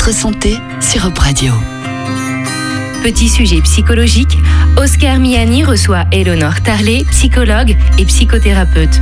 Votre santé sur Up Radio. Petit sujet psychologique, Oscar Miani reçoit Éléonore Tarlet, psychologue et psychothérapeute.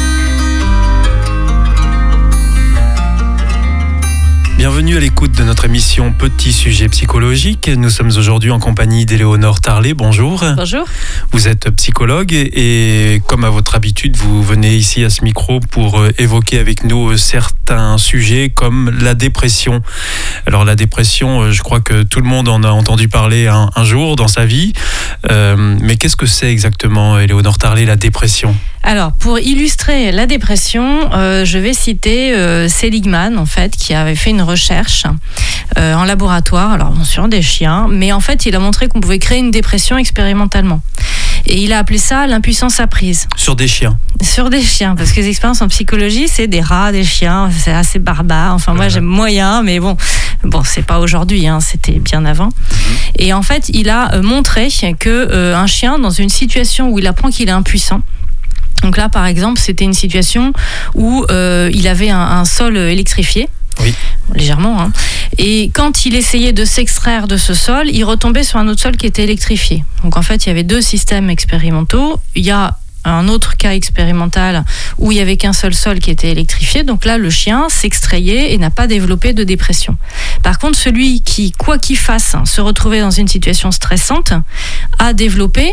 Bienvenue à l'écoute de notre émission Petit sujet psychologique. Nous sommes aujourd'hui en compagnie d'Éléonore Tarlet. Bonjour. Bonjour. Vous êtes psychologue et comme à votre habitude, vous venez ici à ce micro pour évoquer avec nous certains sujets comme la dépression. Alors la dépression, je crois que tout le monde en a entendu parler un jour dans sa vie. Mais qu'est-ce que c'est exactement, Éléonore Tarlet, la dépression ? Alors, pour illustrer la dépression, je vais citer Seligman, en fait, qui avait fait une recherche en laboratoire, alors bon, sur des chiens, mais en fait, il a montré qu'on pouvait créer une dépression expérimentalement. Et il a appelé ça l'impuissance apprise. Sur des chiens ? Sur des chiens, parce que les expériences en psychologie, c'est des rats, des chiens, c'est assez barbare. Enfin, moi, j'aime moyen, mais bon, c'est pas aujourd'hui, hein, c'était bien avant. Et en fait, il a montré que un chien, dans une situation où il apprend qu'il est impuissant, donc là, par exemple, c'était une situation où il avait un sol électrifié. Oui. Légèrement, hein. Et quand il essayait de s'extraire de ce sol, il retombait sur un autre sol qui était électrifié. Donc en fait, il y avait deux systèmes expérimentaux. Il y a un autre cas expérimental où il n'y avait qu'un seul sol qui était électrifié. Donc là, le chien s'extrayait et n'a pas développé de dépression. Par contre, celui qui, quoi qu'il fasse, se retrouvait dans une situation stressante, a développé,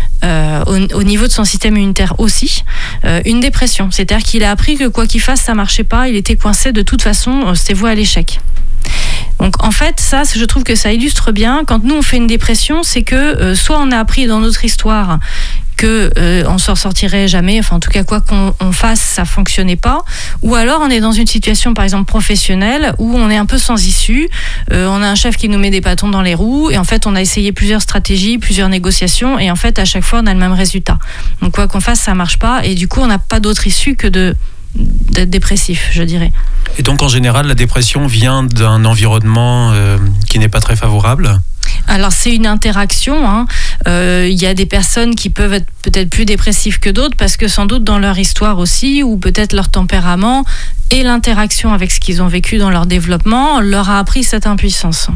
au niveau de son système immunitaire aussi, une dépression. C'est-à-dire qu'il a appris que quoi qu'il fasse, ça ne marchait pas, il était coincé, de toute façon, c'était voué à l'échec. Donc en fait, ça, je trouve que ça illustre bien, quand nous on fait une dépression, c'est que soit on a appris dans notre histoire que on s'en sortirait jamais, enfin en tout cas quoi qu'on fasse, ça fonctionnait pas, ou alors on est dans une situation par exemple professionnelle où on est un peu sans issue, on a un chef qui nous met des bâtons dans les roues et en fait on a essayé plusieurs stratégies, plusieurs négociations et en fait à chaque fois on a le même résultat. Donc quoi qu'on fasse, ça marche pas et du coup on n'a pas d'autre issue que d'être dépressif, je dirais. Et donc en général, la dépression vient d'un environnement qui n'est pas très favorable ? Alors c'est une interaction, hein. Y a des personnes qui peuvent être peut-être plus dépressives que d'autres parce que sans doute dans leur histoire aussi ou peut-être leur tempérament et l'interaction avec ce qu'ils ont vécu dans leur développement leur a appris cette impuissance.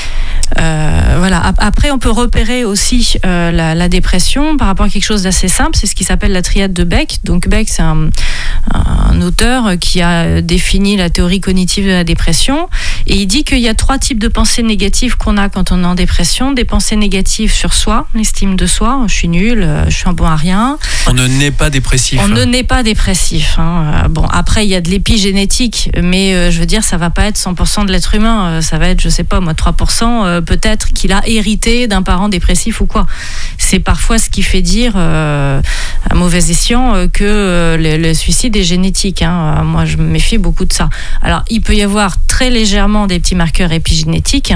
Voilà. Après, on peut repérer aussi la dépression par rapport à quelque chose d'assez simple, c'est ce qui s'appelle la triade de Beck. Donc Beck, c'est un auteur qui a défini la théorie cognitive de la dépression et il dit qu'il y a 3 types de pensées négatives qu'on a quand on est en dépression. Des pensées négatives sur soi, l'estime de soi, je suis nul, je suis un bon à rien. On ne naît pas dépressif. On ne naît pas dépressif. Hein. Bon, après, il y a de l'épigénétique, mais je veux dire, ça va pas être 100% de l'être humain. Ça va être, je sais pas, moi, 3%, peut-être qu'il a hérité d'un parent dépressif ou quoi. C'est parfois ce qui fait dire, à mauvais escient, que le suicide est génétique. Hein. Moi, je me méfie beaucoup de ça. Alors, il peut y avoir très légèrement des petits marqueurs épigénétiques,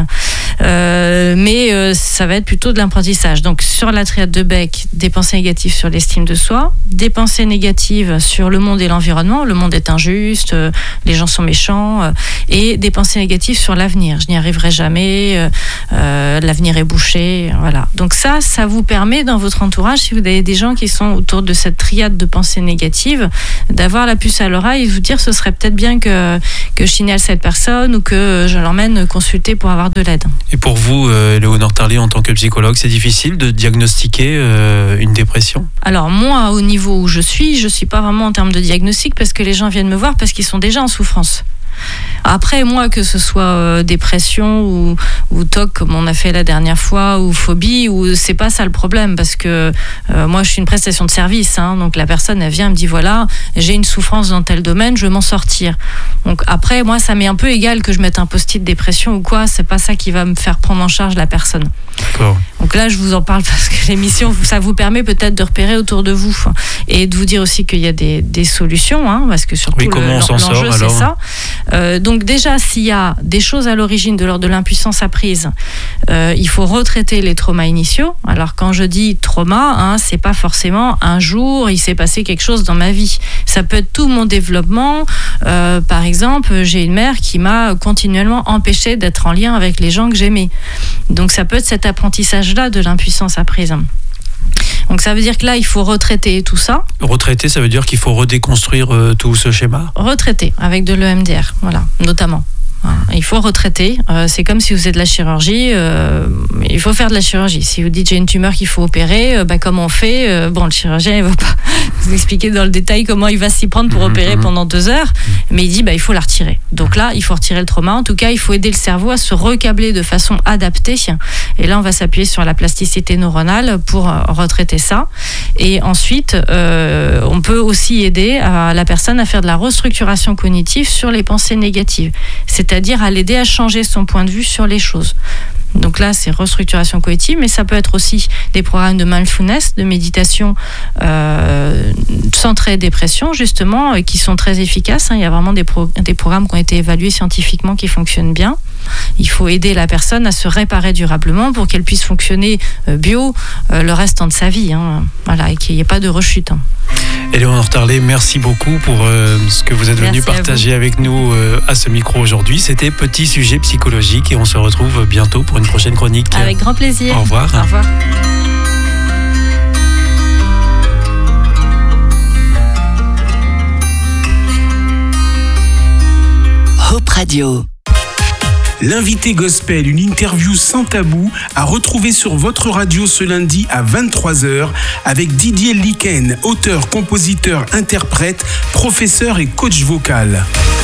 mais ça va être plutôt de l'apprentissage. Donc, sur la triade de Beck, des pensées négatives sur l'estime de soi, des pensées négatives sur le monde et l'environnement. Le monde est injuste, les gens sont méchants, et des pensées négatives sur l'avenir. Je n'y arriverai jamais, l'avenir est bouché, voilà. Donc ça vous permet dans votre entourage, si vous avez des gens qui sont autour de cette triade de pensées négatives, d'avoir la puce à l'oreille et de vous dire ce serait peut-être bien que je signale cette personne ou que je l'emmène consulter pour avoir de l'aide. Et pour vous, Éléonore Tarlet, en tant que psychologue, c'est difficile de diagnostiquer une dépression ? Alors moi, au niveau où je suis pas vraiment en termes de diagnostic parce que les gens viennent me voir parce qu'ils sont déjà en souffrance. Après, moi, que ce soit dépression ou TOC, comme on a fait la dernière fois, ou phobie, c'est pas ça le problème, parce que moi, je suis une prestation de service, hein, donc la personne, elle vient, me dit, voilà, j'ai une souffrance dans tel domaine, je veux m'en sortir. Donc après, moi, ça m'est un peu égal que je mette un post-it dépression ou quoi, c'est pas ça qui va me faire prendre en charge la personne. D'accord. Donc là, je vous en parle parce que l'émission, ça vous permet peut-être de repérer autour de vous et de vous dire aussi qu'il y a des solutions, hein, parce que surtout l'enjeu, c'est ça. Donc déjà, s'il y a des choses à l'origine de l'ordre de l'impuissance apprise, il faut retraiter les traumas initiaux. Alors quand je dis trauma, hein, c'est pas forcément un jour il s'est passé quelque chose dans ma vie. Ça peut être tout mon développement. Par exemple, j'ai une mère qui m'a continuellement empêché d'être en lien avec les gens que j'aimais. Donc ça peut être cet apprentissage-là de l'impuissance apprise. Donc ça veut dire que là, il faut retraiter tout ça. Retraiter, ça veut dire qu'il faut redéconstruire tout ce schéma ? Retraiter avec de l'EMDR, voilà, notamment. Il faut retraiter. C'est comme si vous faites de la chirurgie. Il faut faire de la chirurgie. Si vous dites j'ai une tumeur qu'il faut opérer, comment on fait? Le chirurgien, il ne va pas vous expliquer dans le détail comment il va s'y prendre pour opérer pendant 2 heures. Mais il dit il faut la retirer. Donc là, il faut retirer le trauma. En tout cas, il faut aider le cerveau à se recabler de façon adaptée. Et là, on va s'appuyer sur la plasticité neuronale pour retraiter ça. Et ensuite, on peut aussi aider la personne à faire de la restructuration cognitive sur les pensées négatives. C'est-à-dire à l'aider à changer son point de vue sur les choses. Donc là, c'est restructuration cognitive, mais ça peut être aussi des programmes de mindfulness, de méditation centrée dépression, justement, qui sont très efficaces. Il y a vraiment des programmes qui ont été évalués scientifiquement qui fonctionnent bien. Il faut aider la personne à se réparer durablement pour qu'elle puisse fonctionner le restant de sa vie. Et qu'il n'y ait pas de rechute. Éléonore Tarlet, merci beaucoup pour ce que vous êtes venu partager avec nous à ce micro aujourd'hui. C'était Petit Sujet Psychologique et on se retrouve bientôt pour une prochaine chronique. Avec grand plaisir. Au revoir. Au revoir. Hope Radio. L'invité gospel, une interview sans tabou à retrouver sur votre radio ce lundi à 23h avec Didier Liken, auteur, compositeur, interprète, professeur et coach vocal.